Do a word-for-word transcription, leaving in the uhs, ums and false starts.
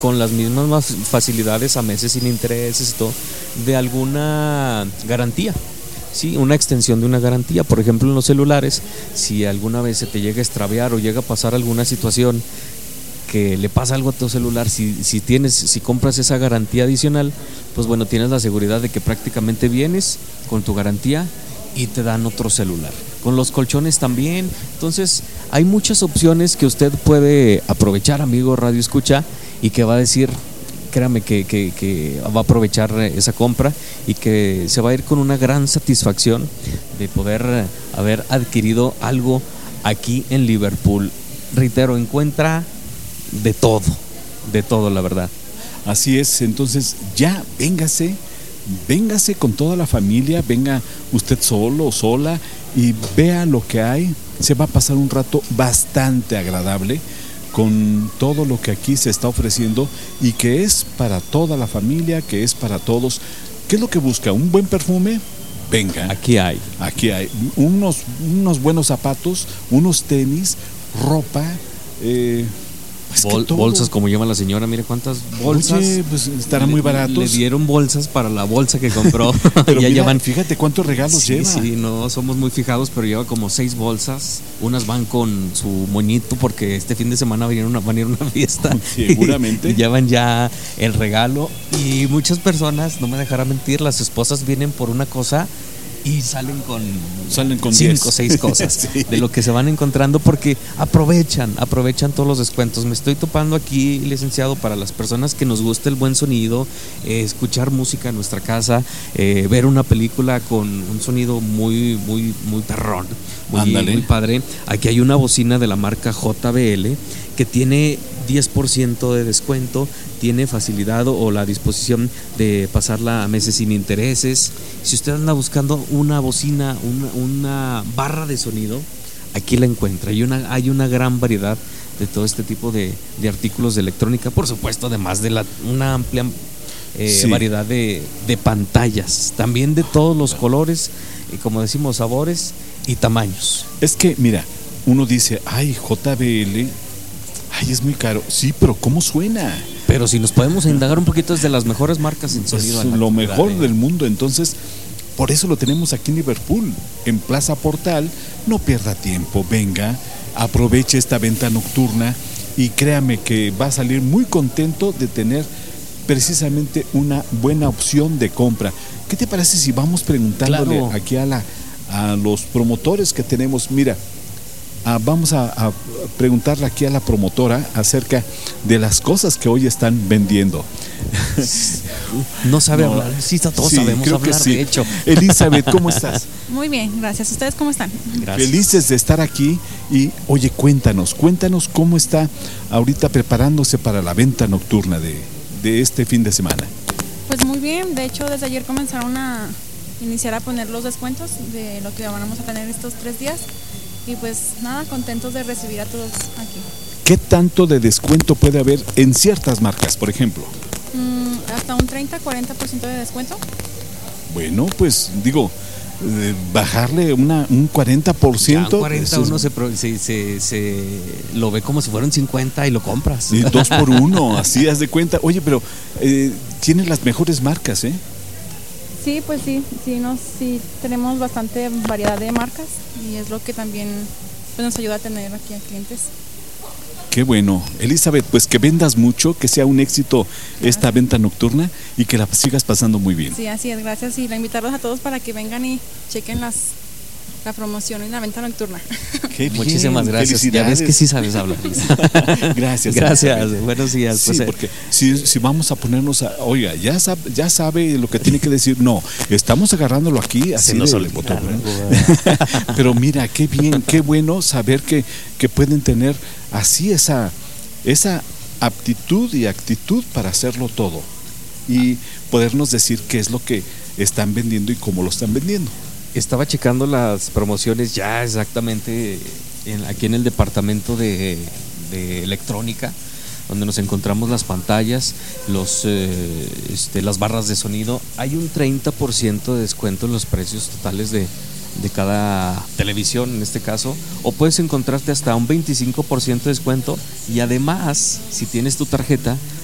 con las mismas mas- facilidades a meses sin intereses y todo, de alguna garantía. Sí, una extensión de una garantía. Por ejemplo, en los celulares, si alguna vez se te llega a extraviar o llega a pasar alguna situación que le pasa algo a tu celular, si, si tienes, si compras esa garantía adicional, pues bueno, tienes la seguridad de que prácticamente vienes con tu garantía y te dan otro celular. Con los colchones también. Entonces, hay muchas opciones que usted puede aprovechar, amigo Radio Escucha, y que va a decir, créame que, que, que va a aprovechar esa compra y que se va a ir con una gran satisfacción de poder haber adquirido algo aquí en Liverpool. Reitero, encuentra de todo, de todo, la verdad. Así es, entonces ya véngase, véngase con toda la familia, venga usted solo o sola y vea lo que hay. Se va a pasar un rato bastante agradable con todo lo que aquí se está ofreciendo y que es para toda la familia, que es para todos. ¿Qué es lo que busca? ¿Un buen perfume? Venga. Aquí hay. Aquí hay unos, unos buenos zapatos, unos tenis, ropa, eh, es Bol, que bolsas, como llama la señora, mire cuántas bolsas. Oye, pues estarán le, muy baratos. Le dieron bolsas para la bolsa que compró. Pero ya mira, llevan. Fíjate cuántos regalos sí, lleva. Sí, no somos muy fijados, pero lleva como seis bolsas. Unas van con su moñito porque este fin de semana van a ir a una, van a ir a una fiesta. Seguramente. Y llevan ya el regalo. Y muchas personas, no me dejará mentir, las esposas vienen por una cosa y salen con, salen con cinco o seis cosas sí. de lo que se van encontrando, porque aprovechan, aprovechan todos los descuentos. Me estoy topando aquí, licenciado, para las personas que nos gusta el buen sonido, eh, escuchar música en nuestra casa, eh, ver una película con un sonido muy, muy, muy perrón, muy, muy padre. Aquí hay una bocina de la marca J B L que tiene diez por ciento de descuento, tiene facilidad o la disposición de pasarla a meses sin intereses. Si usted anda buscando una bocina, una, una barra de sonido, aquí la encuentra. Hay una, hay una gran variedad de todo este tipo de, de artículos de electrónica, por supuesto, además de la, una amplia eh, sí. variedad de, de pantallas, también de todos los colores, y como decimos, sabores y tamaños. Es que, mira, uno dice, ay, J B L, ay, es muy caro. Sí, pero ¿cómo suena? Pero si nos podemos indagar un poquito, es de las mejores marcas en sonido. Es lo mejor del mundo. Entonces, por eso lo tenemos aquí en Liverpool, en Plaza Portal. No pierda tiempo, venga, aproveche esta venta nocturna y créame que va a salir muy contento de tener precisamente una buena opción de compra. ¿Qué te parece si vamos preguntándole claro. aquí a, la, a los promotores que tenemos? Mira, Ah, vamos a, a preguntarle aquí a la promotora acerca de las cosas que hoy están vendiendo. No sabe no, hablar, sí, todos sí, sabemos hablar, sí. de hecho. Elizabeth, ¿cómo estás? Muy bien, gracias. ¿Ustedes cómo están? Gracias. Felices de estar aquí y, oye, cuéntanos, cuéntanos cómo está ahorita preparándose para la venta nocturna de, de este fin de semana. Pues muy bien, de hecho desde ayer comenzaron a iniciar a poner los descuentos de lo que vamos a tener estos tres días. Y pues nada, contentos de recibir a todos aquí. ¿Qué tanto de descuento puede haber en ciertas marcas, por ejemplo? Mm, hasta un treinta a cuarenta por ciento de descuento. Bueno, pues digo, eh, bajarle una, un cuarenta por ciento. Ya, un cuarenta por ciento uno es... se, se, se, se lo ve como si fueran cincuenta y lo compras. Y dos por uno, así haz de cuenta. Oye, pero eh, tiene las mejores marcas, ¿eh? Sí, pues sí, sí, nos, sí tenemos bastante variedad de marcas y es lo que también pues, nos ayuda a tener aquí a clientes. Qué bueno. Elizabeth, pues que vendas mucho, que sea un éxito gracias. Esta venta nocturna y que la sigas pasando muy bien. Sí, así es, gracias. Y la invitarlos a todos para que vengan y chequen las la promoción y la venta nocturna. Qué bien. Muchísimas gracias. Ya ves que sí sabes hablar. Gracias. Gracias. Buenos días. Sí, pues, porque si, si vamos a ponernos a, oiga, ya sabe, ya sabe lo que tiene que decir. No, estamos agarrándolo aquí así no de botón. Pero mira, qué bien, qué bueno saber que, que pueden tener así esa, esa aptitud y actitud para hacerlo todo y podernos decir qué es lo que están vendiendo y cómo lo están vendiendo. Estaba checando las promociones ya exactamente en, aquí en el departamento de, de electrónica, donde nos encontramos las pantallas, los, eh, este, las barras de sonido. Hay un treinta por ciento de descuento en los precios totales de, de cada televisión en este caso, o puedes encontrarte hasta un veinticinco por ciento de descuento y además, si tienes tu tarjeta,